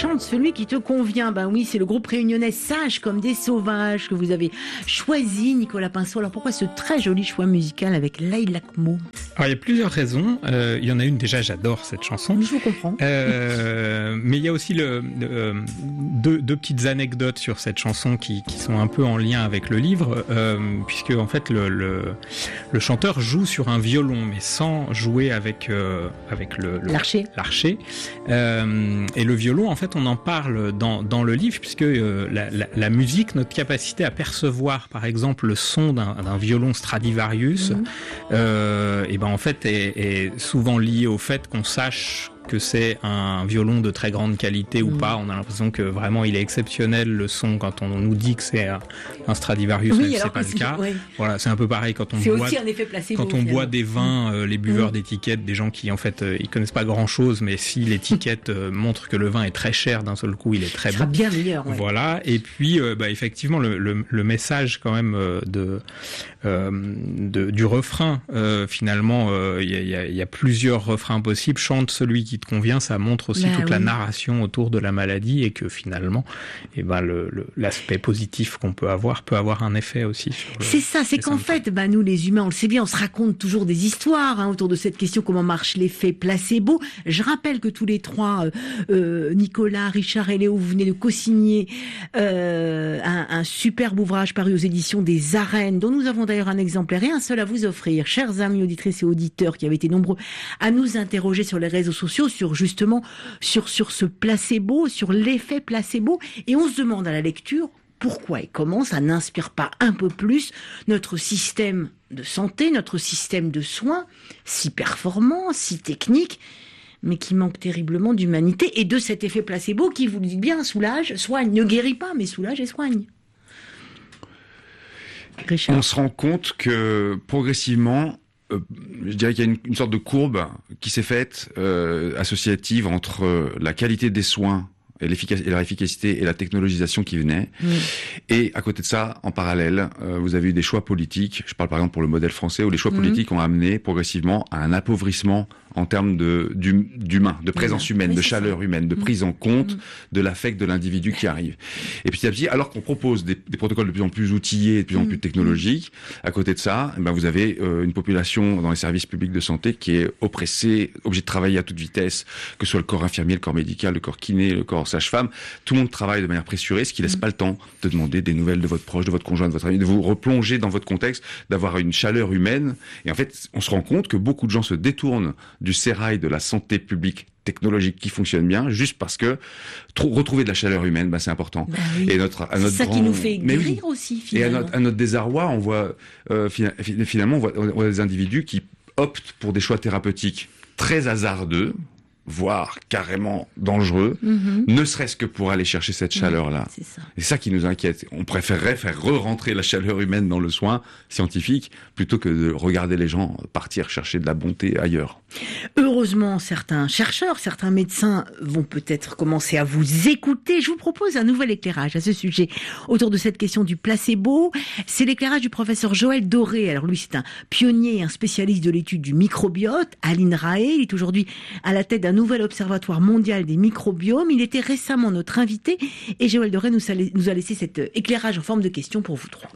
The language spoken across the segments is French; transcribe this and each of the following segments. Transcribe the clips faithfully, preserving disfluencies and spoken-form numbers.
chante celui qui te convient. Ben oui, c'est le groupe réunionnais Sage comme des sauvages que vous avez choisi, Nicolas Pinceau. Alors pourquoi ce très joli choix musical avec Leïla Kmo? Alors il y a plusieurs raisons. Euh, il y en a une, déjà j'adore cette chanson. Je vous comprends. Euh, mais il y a aussi le, le, deux, deux petites anecdotes sur cette chanson qui, qui sont un peu en lien avec le livre, euh, puisque en fait le, le, le chanteur joue sur un violon, mais sans jouer avec, euh, avec le, le, l'archer. l'archer. Euh, et le violon, en fait, on en parle dans, dans le livre, puisque euh, la, la, la musique, notre capacité à percevoir, par exemple, le son d'un, d'un violon Stradivarius, mmh. euh, et ben en fait, est, est souvent liée au fait qu'on sache que c'est un violon de très grande qualité mmh. ou pas. On a l'impression que vraiment il est exceptionnel le son quand on nous dit que c'est un, un Stradivarius, oui, même si c'est pas le cas. Oui. Voilà, c'est un peu pareil quand on c'est boit. Aussi un effet placebo, quand on boit des vins, euh, les buveurs mmh. d'étiquettes, des gens qui en fait euh, ils connaissent pas grand chose, mais si l'étiquette euh, montre que le vin est très cher, d'un seul coup il est très ça bon. Sera bien meilleur. Ouais. Voilà. Et puis euh, bah effectivement le, le, le message quand même euh, de, euh, de du refrain euh, finalement il euh, y, y, a, y a plusieurs refrains possibles. Chante celui qui te convient, ça montre aussi bah, toute oui. la narration autour de la maladie et que finalement, eh ben le, le, l'aspect positif qu'on peut avoir peut avoir un effet aussi. Sur le, c'est ça, c'est qu'en fait, bah, nous les humains, on le sait bien, on se raconte toujours des histoires hein, autour de cette question comment marche l'effet placebo. Je rappelle que tous les trois, euh, euh, Nicolas, Richard et Léo, vous venez de co-signer euh, un, un superbe ouvrage paru aux éditions des Arènes, dont nous avons d'ailleurs un exemplaire et un seul à vous offrir, chers amis auditrices et auditeurs qui avaient été nombreux à nous interroger sur les réseaux sociaux sur justement sur, sur ce placebo, sur l'effet placebo. Et on se demande à la lecture pourquoi et comment ça n'inspire pas un peu plus notre système de santé, notre système de soins, si performant, si technique, mais qui manque terriblement d'humanité et de cet effet placebo qui, vous le dites bien, soulage, soigne, ne guérit pas, mais soulage et soigne. Richard. On se rend compte que progressivement, Euh, je dirais qu'il y a une, une sorte de courbe qui s'est faite euh, associative entre euh, la qualité des soins et, et leur efficacité et la technologisation qui venait. Mmh. Et à côté de ça, en parallèle, euh, vous avez eu des choix politiques. Je parle par exemple pour le modèle français où les choix mmh. politiques ont amené progressivement à un appauvrissement en termes de d'humain, de présence humaine, oui, de chaleur ça. humaine, de mmh. prise en compte mmh. de l'affect de l'individu qui arrive. Et petit à petit, alors qu'on propose des, des protocoles de plus en plus outillés, de plus en plus technologiques, à côté de ça, eh ben vous avez euh, une population dans les services publics de santé qui est oppressée, obligée de travailler à toute vitesse, que ce soit le corps infirmier, le corps médical, le corps kiné, le corps sage-femme. Tout le monde travaille de manière pressurée, ce qui laisse mmh. pas le temps de demander des nouvelles de votre proche, de votre conjoint, de votre ami, de vous replonger dans votre contexte, d'avoir une chaleur humaine. Et en fait, on se rend compte que beaucoup de gens se détournent du sérail de la santé publique technologique qui fonctionne bien, juste parce que trop, retrouver de la chaleur humaine, bah, c'est important. Bah oui. Et notre, à notre c'est ça grand... qui nous fait Mais guérir oui. aussi, finalement. Et à notre, à notre désarroi, on voit euh, finalement, on voit, on voit des individus qui optent pour des choix thérapeutiques très hasardeux, voire carrément dangereux, mm-hmm. ne serait-ce que pour aller chercher cette chaleur-là. C'est ça. Et c'est ça qui nous inquiète. On préférerait faire re-rentrer la chaleur humaine dans le soin scientifique plutôt que de regarder les gens partir chercher de la bonté ailleurs. Heureusement, certains chercheurs, certains médecins vont peut-être commencer à vous écouter. Je vous propose un nouvel éclairage à ce sujet autour de cette question du placebo. C'est l'éclairage du professeur Joël Doré. Alors lui, c'est un pionnier, un spécialiste de l'étude du microbiote à l'INRAE. Il est aujourd'hui à la tête d'un nouvel observatoire mondial des microbiomes. Il était récemment notre invité et Joël Doré nous a laissé cet éclairage en forme de question pour vous trois.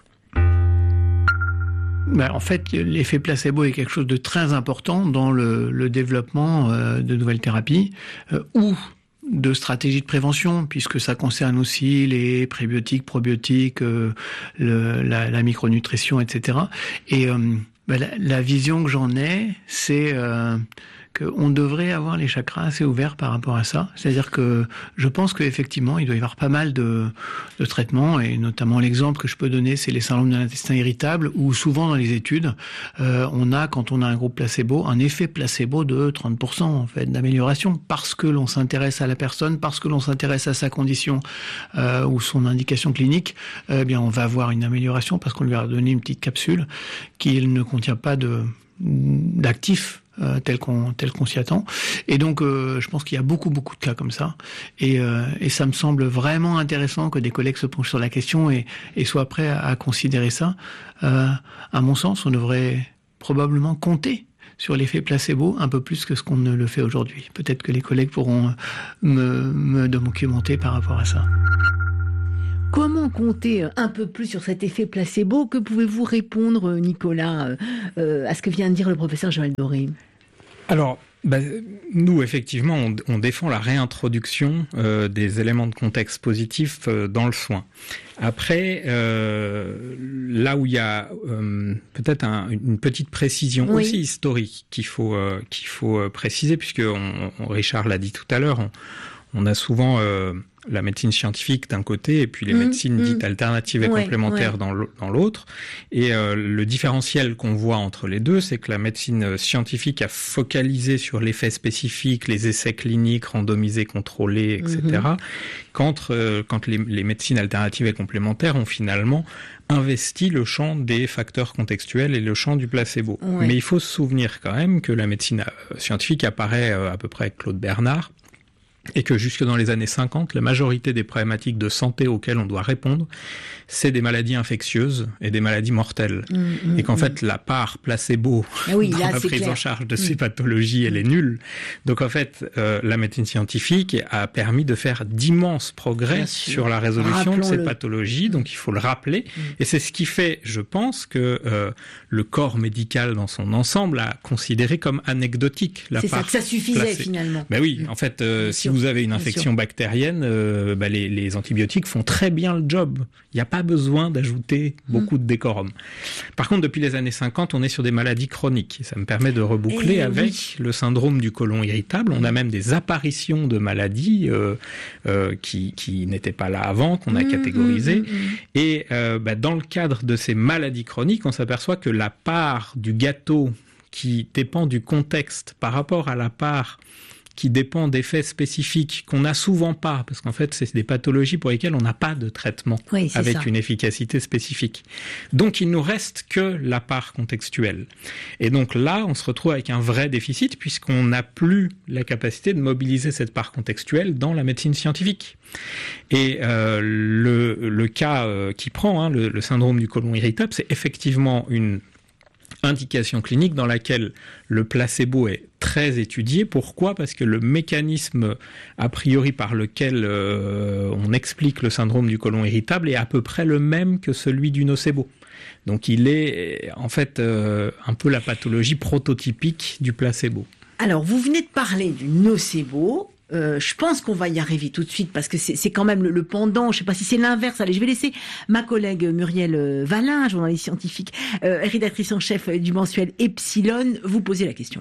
Ben, en fait, l'effet placebo est quelque chose de très important dans le, le développement euh, de nouvelles thérapies euh, ou de stratégies de prévention, puisque ça concerne aussi les prébiotiques, probiotiques, euh, le, la, la micronutrition, et cetera. Et euh, ben, la, la vision que j'en ai, c'est euh, qu'on devrait avoir les chakras assez ouverts par rapport à ça. C'est-à-dire que je pense qu'effectivement, il doit y avoir pas mal de, de traitements, et notamment l'exemple que je peux donner, c'est les syndromes de l'intestin irritable, où souvent dans les études, euh, on a, quand on a un groupe placebo, un effet placebo de trente pour cent en fait, d'amélioration, parce que l'on s'intéresse à la personne, parce que l'on s'intéresse à sa condition euh, ou son indication clinique, euh, eh bien on va avoir une amélioration parce qu'on lui a donné une petite capsule qui ne contient pas de d'actifs Euh, tel qu'on tel qu'on s'y attend. Et donc, euh, je pense qu'il y a beaucoup beaucoup de cas comme ça. Et, euh, et ça me semble vraiment intéressant que des collègues se penchent sur la question et, et soient prêts à, à considérer ça. Euh, à mon sens, on devrait probablement compter sur l'effet placebo, un peu plus que ce qu'on ne le fait aujourd'hui. Peut-être que les collègues pourront me, me documenter par rapport à ça. Comment compter un peu plus sur cet effet placebo? Que pouvez-vous répondre, Nicolas, euh, à ce que vient de dire le professeur Joël Doré? Alors, bah, nous, effectivement, on, on défend la réintroduction euh, des éléments de contexte positifs euh, dans le soin. Après, euh, là où il y a euh, peut-être un, une petite précision oui. aussi historique qu'il faut euh, qu'il faut euh, préciser, puisque on, on, Richard l'a dit tout à l'heure, on, on a souvent euh, la médecine scientifique d'un côté et puis les mmh, médecines mmh. dites alternatives et ouais, complémentaires ouais. dans l'autre. Et euh, le différentiel qu'on voit entre les deux, c'est que la médecine scientifique a focalisé sur l'effet spécifique, les essais cliniques randomisés, contrôlés, et cetera. Mmh. Quand, euh, quand les, les médecines alternatives et complémentaires ont finalement investi le champ des facteurs contextuels et le champ du placebo. Ouais. Mais il faut se souvenir quand même que la médecine scientifique apparaît euh, à peu près avec Claude Bernard, et que jusque dans les années cinquante, la majorité des problématiques de santé auxquelles on doit répondre, c'est des maladies infectieuses et des maladies mortelles. Mmh, et qu'en mmh. fait, la part placebo ah oui, dans là, la prise clair. en charge de ces mmh. pathologies, elle est nulle. Donc en fait, euh, la médecine scientifique a permis de faire d'immenses progrès sur la résolution de ces pathologies, donc il faut le rappeler. Mmh. Et c'est ce qui fait, je pense, que euh, le corps médical dans son ensemble a considéré comme anecdotique la c'est part ça, que ça suffisait placée. Finalement. Ben oui, en fait, euh, si vous avez une infection bactérienne, euh, bah les, les antibiotiques font très bien le job. Il n'y a pas besoin d'ajouter beaucoup mmh. de décorum. Par contre, depuis les années cinquante, on est sur des maladies chroniques. Et ça me permet de reboucler Et avec oui. le syndrome du côlon irritable. On a même des apparitions de maladies euh, euh, qui, qui n'étaient pas là avant, qu'on a mmh, catégorisées. Mmh, mmh. Et euh, bah, dans le cadre de ces maladies chroniques, on s'aperçoit que la part du gâteau qui dépend du contexte par rapport à la part qui dépend d'effets spécifiques qu'on n'a souvent pas, parce qu'en fait, c'est des pathologies pour lesquelles on n'a pas de traitement oui, avec ça. Une efficacité spécifique. Donc, il nous reste que la part contextuelle. Et donc là, on se retrouve avec un vrai déficit, puisqu'on n'a plus la capacité de mobiliser cette part contextuelle dans la médecine scientifique. Et euh, le, le cas euh, qui prend, hein, le, le syndrome du côlon irritable, c'est effectivement une indication clinique dans laquelle le placebo est très étudié. Pourquoi ? Parce que le mécanisme a priori par lequel euh, on explique le syndrome du côlon irritable est à peu près le même que celui du nocebo. Donc il est en fait euh, un peu la pathologie prototypique du placebo. Alors vous venez de parler du nocebo. Euh, je pense qu'on va y arriver tout de suite parce que c'est, c'est quand même le, le pendant. Je sais pas si c'est l'inverse. Allez, je vais laisser ma collègue Muriel Valin, journaliste scientifique, euh, rédactrice en chef du mensuel Epsilon, vous poser la question.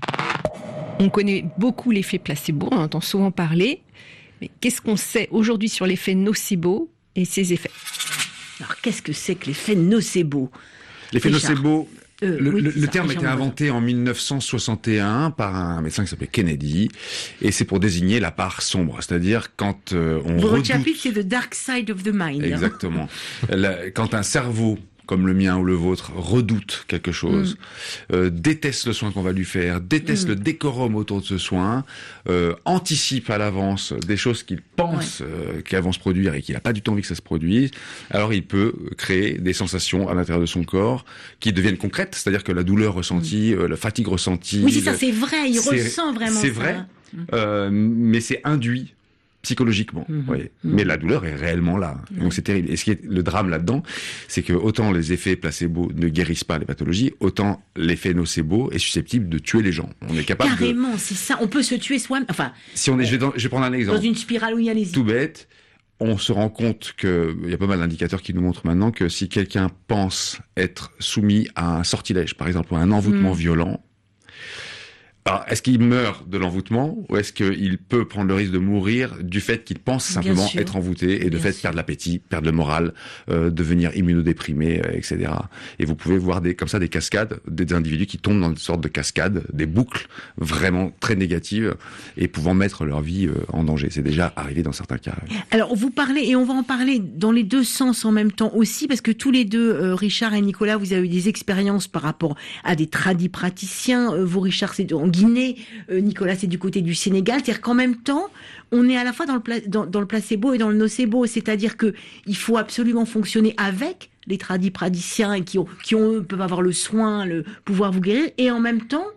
On connaît beaucoup l'effet placebo, on entend souvent parler. Mais qu'est-ce qu'on sait aujourd'hui sur l'effet nocebo et ses effets ? Alors, qu'est-ce que c'est que l'effet nocebo ? L'effet Richard. nocebo... Euh, le, oui, le, le ça, terme a été inventé en mille neuf cent soixante et un par un médecin qui s'appelait Kennedy, et c'est pour désigner la part sombre, c'est-à-dire quand euh, on Votre redoute... chapitre, c'est The Dark Side of the Mind. Exactement. La, quand un cerveau comme le mien ou le vôtre, redoute quelque chose, mmh. euh, déteste le soin qu'on va lui faire, déteste mmh. le décorum autour de ce soin, euh, anticipe à l'avance des choses qu'il pense ouais. euh, qu'elles vont se produire et qu'il n'a pas du tout envie que ça se produise, alors il peut créer des sensations à l'intérieur de son corps qui deviennent concrètes, c'est-à-dire que la douleur ressentie, mmh. euh, la fatigue ressentie... Oui, c'est ça, c'est vrai, il ressent vraiment c'est ça. C'est vrai, mmh. euh, mais c'est induit psychologiquement, mmh, oui. Mmh. Mais la douleur est réellement là. Mmh. Donc c'est terrible. Et ce qui est le drame là-dedans, c'est que autant les effets placebo ne guérissent pas les pathologies, autant l'effet nocebo est susceptible de tuer les gens. On est capable Carrément, de... c'est ça. On peut se tuer soi-même. Enfin. Si on est, je vais, dans, je vais prendre un exemple. Dans une spirale où il y a les. Tout bête. On se rend compte que il y a pas mal d'indicateurs qui nous montrent maintenant que si quelqu'un pense être soumis à un sortilège, par exemple, ou à un envoûtement mmh. violent. Alors, est-ce qu'il meurt de l'envoûtement ou est-ce qu'il peut prendre le risque de mourir du fait qu'il pense simplement être envoûté et de Bien fait sûr. perdre l'appétit, perdre le moral, euh, devenir immunodéprimé, euh, et cetera. Et vous pouvez voir des comme ça des cascades, des individus qui tombent dans une sorte de cascade, des boucles vraiment très négatives et pouvant mettre leur vie euh, en danger. C'est déjà arrivé dans certains cas. Alors, vous parlez, et on va en parler dans les deux sens en même temps aussi, parce que tous les deux, euh, Richard et Nicolas, vous avez eu des expériences par rapport à des tradis praticiens. Euh, vous, Richard, c'est en Guinée, euh, Nicolas, c'est du côté du Sénégal. C'est-à-dire qu'en même temps, on est à la fois dans le, pla- dans, dans le placebo et dans le nocebo. C'est-à-dire que il faut absolument fonctionner avec les tradis praticiens et qui, ont, qui ont, peuvent avoir le soin, le pouvoir vous guérir. Et en même temps,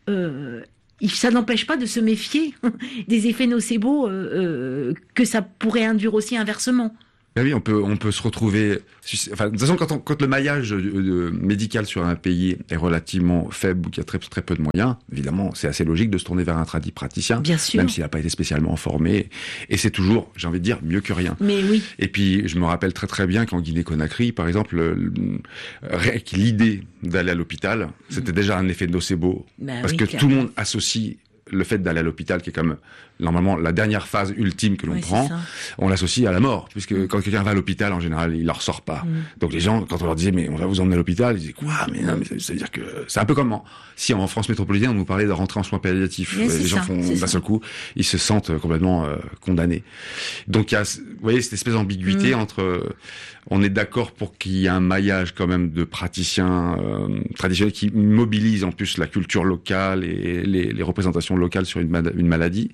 euh, ça n'empêche pas de se méfier des effets nocebo euh, euh, que ça pourrait induire aussi inversement. Ben oui, on peut, on peut se retrouver. Enfin, de toute façon, quand, on, quand le maillage euh, médical sur un pays est relativement faible ou qu'il y a très, très peu de moyens, évidemment, c'est assez logique de se tourner vers un tradit praticien, bien sûr, même s'il n'a pas été spécialement formé. Et c'est toujours, j'ai envie de dire, mieux que rien. Mais oui. Et puis, je me rappelle très très bien qu'en Guinée-Conakry, par exemple, le, le, l'idée d'aller à l'hôpital, c'était déjà un effet nocebo, ben parce oui, que clairement. tout le monde associe le fait d'aller à l'hôpital, qui est comme normalement la dernière phase ultime que l'on ouais, prend, on l'associe à la mort, puisque mmh. quand quelqu'un va à l'hôpital, en général, il ne ressort pas. Mmh. Donc les gens, quand on leur disait, mais on va vous emmener à l'hôpital, ils disaient, quoi, mais non, mais ça veut dire que c'est un peu comme en, si en France métropolitaine, on nous parlait de rentrer en soins palliatifs. Mais les gens ça, font d'un seul coup, ils se sentent complètement euh, condamnés. Donc il y a, vous voyez, cette espèce d'ambiguïté mmh. entre, euh, on est d'accord pour qu'il y ait un maillage quand même de praticiens euh, traditionnels qui mobilisent en plus la culture locale et les, les représentations locales sur une, ma- une maladie.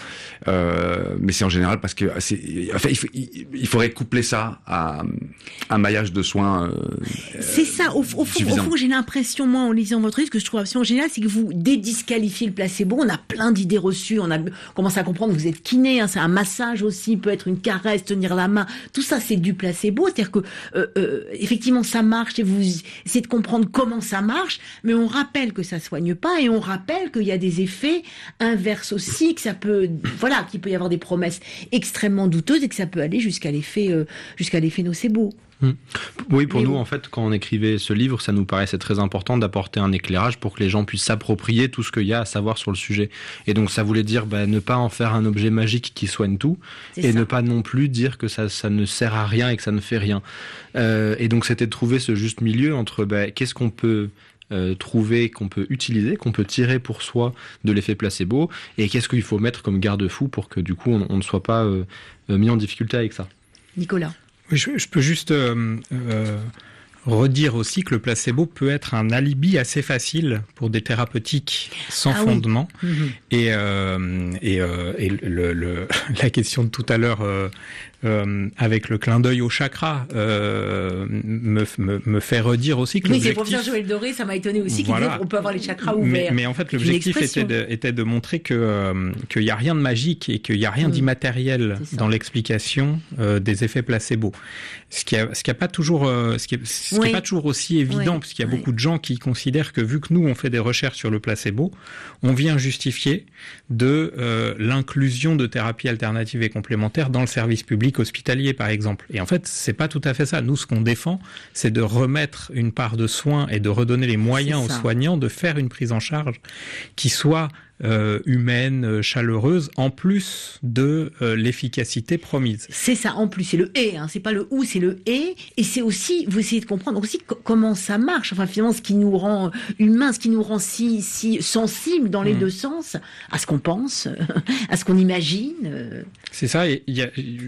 Euh, mais c'est en général parce que c'est, enfin, il, il faudrait coupler ça à un maillage de soins. Euh, c'est ça. Au, au, fond, au fond, j'ai l'impression, moi, en lisant votre livre, ce que je trouve absolument génial, c'est que vous dédisqualifiez le placebo. On a plein d'idées reçues. On a commencé à comprendre que vous êtes kiné. Hein, c'est un massage aussi, peut être une caresse, tenir la main. Tout ça, c'est du placebo. C'est-à-dire que euh, euh, effectivement, ça marche. Et vous essayez de comprendre comment ça marche, mais on rappelle que ça soigne pas et on rappelle qu'il y a des effets inverses aussi, que ça peut voilà, qu'il peut y avoir des promesses extrêmement douteuses et que ça peut aller jusqu'à l'effet, euh, jusqu'à l'effet nocebo. Mmh. Oui, pour Mais nous, oui. en fait, quand on écrivait ce livre, ça nous paraissait très important d'apporter un éclairage pour que les gens puissent s'approprier tout ce qu'il y a à savoir sur le sujet. Et donc, ça voulait dire bah, ne pas en faire un objet magique qui soigne tout, c'est et ça. Ne pas non plus dire que ça, ça ne sert à rien et que ça ne fait rien. Euh, et donc, c'était de trouver ce juste milieu entre bah, qu'est-ce qu'on peut... Euh, trouver, qu'on peut utiliser, qu'on peut tirer pour soi de l'effet placebo, et qu'est-ce qu'il faut mettre comme garde-fou pour que du coup on, on ne soit pas euh, mis en difficulté avec ça. Nicolas. Oui, je, je peux juste euh, euh, redire aussi que le placebo peut être un alibi assez facile pour des thérapeutiques sans ah fondement. Oui. Mmh. Et, euh, et, euh, et le, le, la question de tout à l'heure euh, euh, avec le clin d'œil au chakra euh, me, me, me fait redire aussi que oui, l'objectif... Oui, c'est professeur Joël Doré, ça m'a étonné aussi voilà. qu'il disait qu'on peut avoir les chakras ouverts. Mais, mais en fait, l'objectif était de, était de montrer que euh, qu'il n'y a rien de magique et qu'il n'y a rien mmh. d'immatériel dans l'explication euh, des effets placebo. Ce qui a, ce qui a pas toujours, euh, ce qui est, ce oui. qui est pas toujours aussi évident, oui. puisqu'il y a oui. beaucoup de gens qui considèrent que vu que nous on fait des recherches sur le placebo, on vient justifier de euh, l'inclusion de thérapies alternatives et complémentaires dans le service public hospitalier, par exemple. Et en fait, c'est pas tout à fait ça. Nous, ce qu'on défend, c'est de remettre une part de soins et de redonner les moyens aux soignants de faire une prise en charge qui soit Euh, humaine, chaleureuse, en plus de euh, l'efficacité promise. C'est ça, en plus, c'est le « et hein, », c'est pas le « ou », c'est le « et », et c'est aussi, vous essayez de comprendre aussi co- comment ça marche, enfin finalement ce qui nous rend humains, ce qui nous rend si, si sensibles dans les mmh. deux sens, à ce qu'on pense, à ce qu'on imagine. C'est ça, et y a,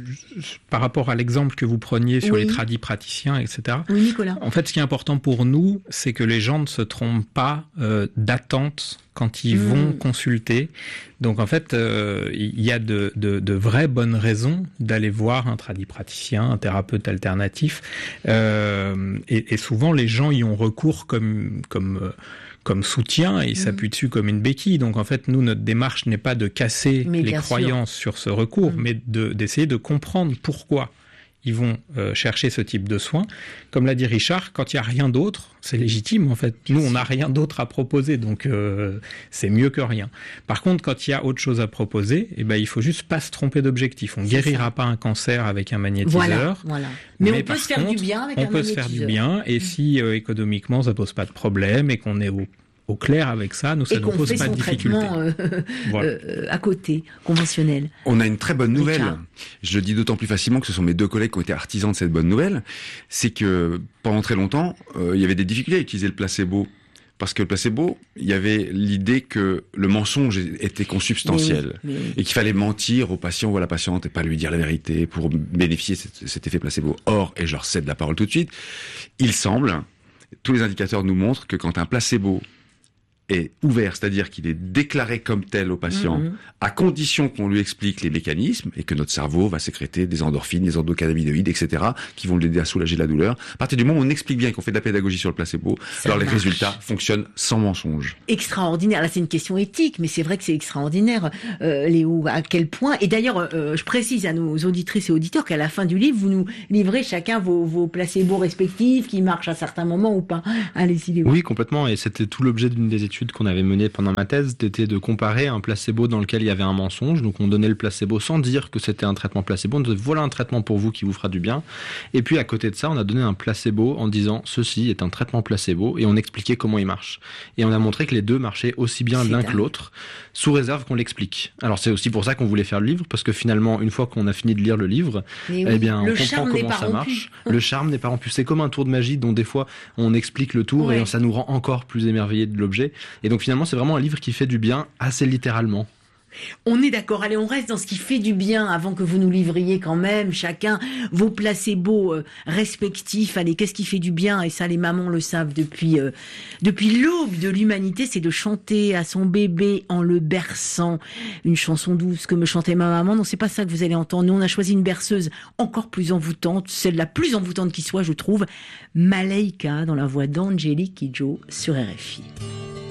par rapport à l'exemple que vous preniez sur oui. les tradis praticiens, et cetera. Oui, Nicolas. En fait, ce qui est important pour nous, c'est que les gens ne se trompent pas euh, d'attente quand ils mmh. vont consulter. Donc en fait, euh, il y a de, de, de vraies bonnes raisons d'aller voir un tradipraticien, un thérapeute alternatif. Euh, et, et souvent, les gens y ont recours comme... comme euh, comme soutien et ils mmh. s'appuient dessus comme une béquille. Donc en fait, nous, notre démarche n'est pas de casser mais les croyances sûr. sur ce recours, mmh. mais de, d'essayer de comprendre pourquoi ils vont euh, chercher ce type de soins. Comme l'a dit Richard, quand il n'y a rien d'autre, c'est légitime en fait. Nous, on n'a rien d'autre à proposer, donc euh, c'est mieux que rien. Par contre, quand il y a autre chose à proposer, eh ben, il faut juste pas se tromper d'objectif. On ne guérira ça. pas un cancer avec un magnétiseur. Voilà, voilà. Mais, mais on peut se faire contre, du bien avec on un peut magnétiseur. se faire du bien, et si euh, économiquement ça pose pas de problème et qu'on est au au clair avec ça, nous, ça ne nous pose pas de difficulté. Euh, voilà. euh, à côté, conventionnel. On a une très bonne nouvelle. Je le dis d'autant plus facilement que ce sont mes deux collègues qui ont été artisans de cette bonne nouvelle. C'est que pendant très longtemps, euh, il y avait des difficultés à utiliser le placebo. Parce que le placebo, il y avait l'idée que le mensonge était consubstantiel. Mais oui, mais oui. Et qu'il fallait mentir au patient ou à la patiente et pas lui dire la vérité pour bénéficier de cet, cet effet placebo. Or, et je leur cède la parole tout de suite, il semble, tous les indicateurs nous montrent que quand un placebo est ouvert, c'est-à-dire qu'il est déclaré comme tel au patient, mmh. à condition qu'on lui explique les mécanismes et que notre cerveau va sécréter des endorphines, des endocannabinoïdes, et cetera, qui vont l'aider à soulager la douleur. À partir du moment où on explique bien qu'on fait de la pédagogie sur le placebo, ça alors marche. Les résultats fonctionnent sans mensonge. Extraordinaire. Là, c'est une question éthique, mais c'est vrai que c'est extraordinaire, euh, Léo, à quel point. Et d'ailleurs, euh, je précise à nos auditrices et auditeurs qu'à la fin du livre, vous nous livrez chacun vos, vos placebos respectifs qui marchent à certains moments ou pas. Allez-y, Léo. Oui, complètement. Et c'était tout l'objet d'une des études qu'on avait menées pendant ma thèse, c'était de comparer un placebo dans lequel il y avait un mensonge. Donc, on donnait le placebo sans dire que c'était un traitement placebo. On disait, voilà un traitement pour vous qui vous fera du bien. Et puis, à côté de ça, on a donné un placebo en disant, ceci est un traitement placebo, et on expliquait comment il marche. Et on a montré que les deux marchaient aussi bien l'un que l'autre, sous réserve qu'on l'explique. Alors, c'est aussi pour ça qu'on voulait faire le livre, parce que finalement, une fois qu'on a fini de lire le livre, oui, eh bien, on comprend comment ça marche. Le charme n'est pas rompu. C'est comme un tour de magie dont des fois, on explique le tour, ouais. et ça nous rend encore plus émerveillés de l'objet. Et donc, finalement, c'est vraiment un livre qui fait du bien assez littéralement. On est d'accord. Allez, on reste dans ce qui fait du bien avant que vous nous livriez quand même chacun vos placebos euh, respectifs. Allez, qu'est-ce qui fait du bien? Et ça, les mamans le savent depuis euh, depuis l'aube de l'humanité, c'est de chanter à son bébé en le berçant. Une chanson douce que me chantait ma maman. Non, c'est pas ça que vous allez entendre. Nous, on a choisi une berceuse encore plus envoûtante, celle la plus envoûtante qui soit, je trouve. Malaika, dans la voix d'Angélique Kidjo sur R F I.